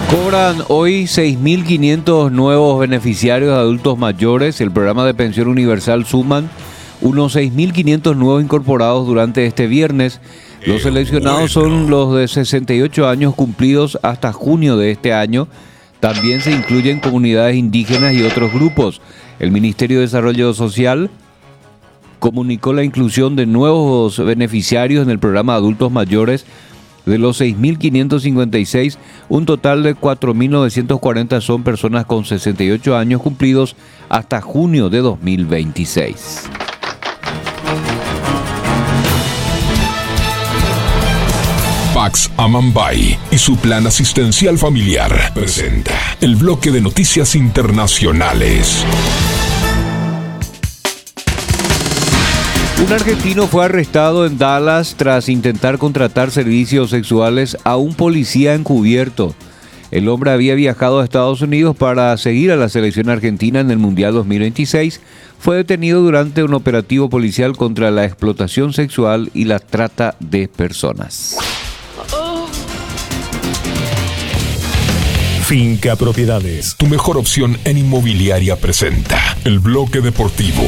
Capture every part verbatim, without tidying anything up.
Cobran hoy seis mil quinientos nuevos beneficiarios adultos mayores. El programa de pensión universal suman unos seis mil quinientos nuevos incorporados durante este viernes. Los seleccionados son los de sesenta y ocho años cumplidos hasta junio de este año. También se incluyen comunidades indígenas y otros grupos. El Ministerio de Desarrollo Social comunicó la inclusión de nuevos beneficiarios en el programa de adultos mayores. De los seis mil quinientos cincuenta y seis, un total de cuatro mil novecientos cuarenta son personas con sesenta y ocho años cumplidos hasta junio de dos mil veintiséis. Pax Amambay y su plan asistencial familiar presenta el bloque de noticias internacionales. Un argentino fue arrestado en Dallas tras intentar contratar servicios sexuales a un policía encubierto. El hombre había viajado a Estados Unidos para seguir a la selección argentina en el Mundial dos mil veintiséis. Fue detenido durante un operativo policial contra la explotación sexual y la trata de personas. Finca Propiedades, tu mejor opción en inmobiliaria, presenta el bloque deportivo.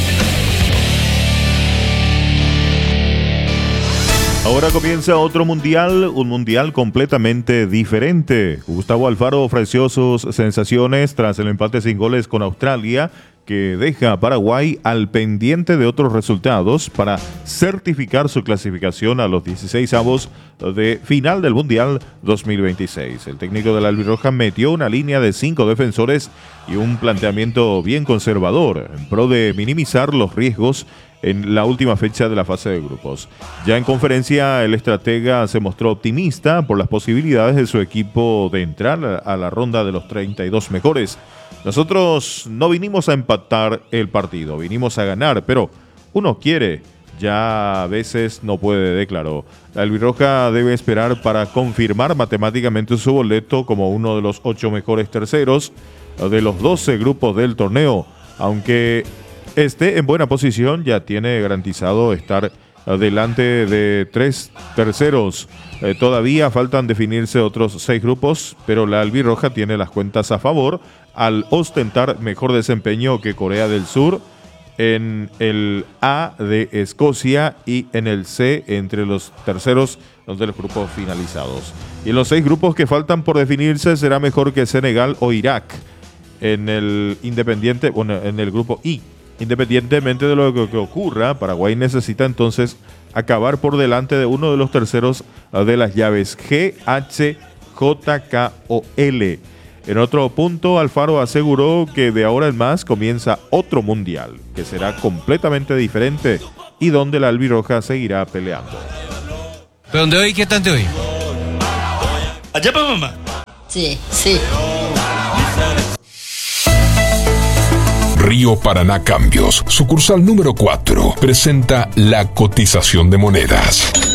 Ahora comienza otro mundial, un mundial completamente diferente. Gustavo Alfaro ofreció sus sensaciones tras el empate sin goles con Australia, que deja a Paraguay al pendiente de otros resultados para certificar su clasificación a los dieciseisavos de final del Mundial dos mil veintiséis. El técnico de la albirroja metió una línea de cinco defensores y un planteamiento bien conservador en pro de minimizar los riesgos en la última fecha de la fase de grupos. Ya en conferencia, el estratega se mostró optimista por las posibilidades de su equipo de entrar a la ronda de los treinta y dos mejores. Nosotros no vinimos a empatar el partido, vinimos a ganar, pero uno quiere, ya a veces no puede, declaró. La albirroja debe esperar para confirmar matemáticamente su boleto como uno de los ocho mejores terceros de los doce grupos del torneo, aunque esté en buena posición, ya tiene garantizado estar delante de tres terceros. Eh, todavía faltan definirse otros seis grupos, pero la albirroja tiene las cuentas a favor al ostentar mejor desempeño que Corea del Sur en el A de Escocia y en el C entre los terceros de los grupos finalizados. Y en los seis grupos que faltan por definirse será mejor que Senegal o Irak en el independiente, bueno, en el grupo I. Independientemente de lo que, que ocurra, Paraguay necesita entonces acabar por delante de uno de los terceros de las llaves G, H, J, K o L. En otro punto, Alfaro aseguró que de ahora en más comienza otro mundial, que será completamente diferente y donde la albirroja seguirá peleando. ¿Pero dónde hoy? ¿Qué tanto hoy? ¿Allá para mamá? Sí, sí. Río Paraná Cambios, sucursal número cuatro, presenta la cotización de monedas.